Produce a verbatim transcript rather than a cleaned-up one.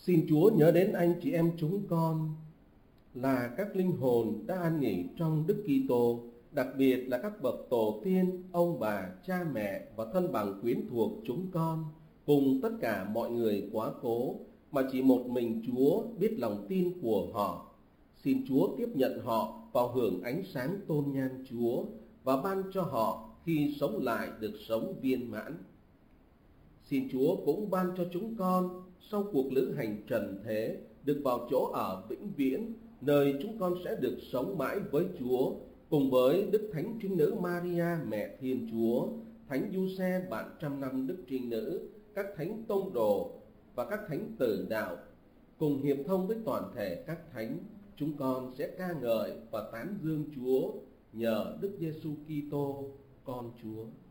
Xin Chúa nhớ đến anh chị em chúng con là các linh hồn đã an nghỉ trong Đức Kitô, đặc biệt là các bậc tổ tiên, ông bà, cha mẹ và thân bằng quyến thuộc chúng con, cùng tất cả mọi người quá cố mà chỉ một mình Chúa biết lòng tin của họ. Xin Chúa tiếp nhận họ vào hưởng ánh sáng tôn nhan Chúa và ban cho họ khi sống lại được sống viên mãn. Xin Chúa cũng ban cho chúng con sau cuộc lữ hành trần thế được vào chỗ ở vĩnh viễn, nơi chúng con sẽ được sống mãi với Chúa, cùng với Đức Thánh Trinh Nữ Maria mẹ Thiên Chúa, Thánh Giuse bạn trăm năm Đức Trinh Nữ, các thánh tông đồ và các thánh tử đạo. Cùng hiệp thông với toàn thể các thánh, chúng con sẽ ca ngợi và tán dương Chúa nhờ Đức Giêsu Kitô con Chúa.